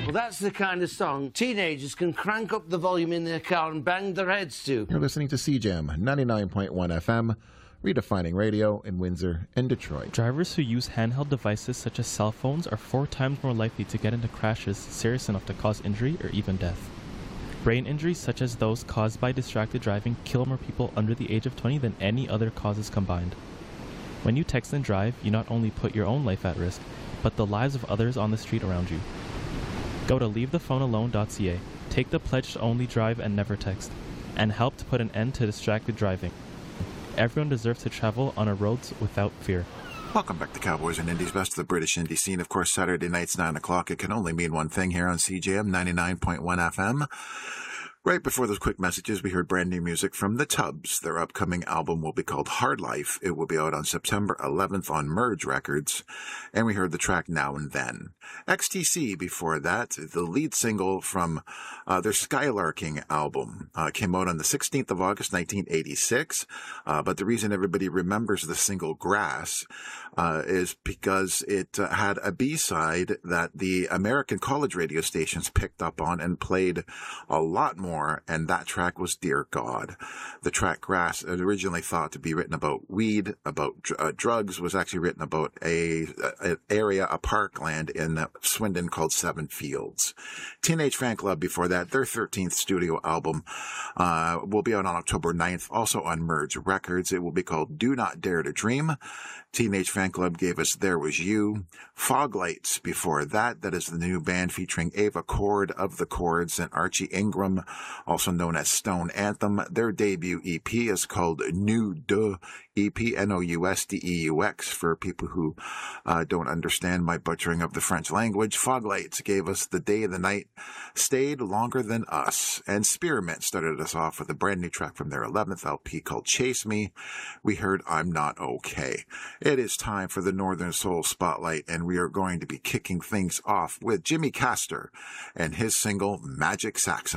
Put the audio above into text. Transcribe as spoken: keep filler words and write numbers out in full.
Well, that's the kind of song teenagers can crank up the volume in their car and bang their heads to. You're listening to C J M ninety-nine point one F M, redefining radio in Windsor and Detroit. Drivers who use handheld devices such as cell phones are four times more likely to get into crashes serious enough to cause injury or even death. Brain injuries such as those caused by distracted driving kill more people under the age of twenty than any other causes combined. When you text and drive, you not only put your own life at risk, but the lives of others on the street around you. Go to leave the phone alone dot c a, take the pledge to only drive and never text, and help to put an end to distracted driving. Everyone deserves to travel on our roads without fear. Welcome back to Cowboys and Indies, best of the British indie scene. Of course, Saturday nights, nine o'clock. It can only mean one thing here on C J M ninety-nine point one F M. Right before those quick messages, we heard brand new music from The Tubs. Their upcoming album will be called Hard Life. It will be out on September eleventh on Merge Records. And we heard the track Now and Then. X T C before that, the lead single from uh, their Skylarking album, uh, came out on the sixteenth of August, nineteen eighty-six. Uh, but the reason everybody remembers the single Grass uh, is because it uh, had a B-side that the American college radio stations picked up on and played a lot more, and that track was Dear God. The track Grass, originally thought to be written about weed, about uh, drugs, was actually written about a, a, an area, a parkland in Swindon called Seven Fields. Teenage Fan Club before that, their thirteenth studio album uh, will be out on October ninth, also on Merge Records. It will be called Do Not Dare to Dream. Teenage Fan Club gave us There Was You. Fog Lights before that, that is the new band featuring Ava Cord of the Chords and Archie Ingram, also known as Stone Anthem. Their debut E P is called New Duh E P, N O U S D E U X, for people who uh, don't understand my butchering of the French language. Fog Lights gave us The Day the Night Stayed Longer Than Us. And Spearmint started us off with a brand new track from their eleventh L P called Chase Me. We heard I'm Not Okay. It is time for the Northern Soul Spotlight, and we are going to be kicking things off with Jimmy Castor and his single Magic Saxophone.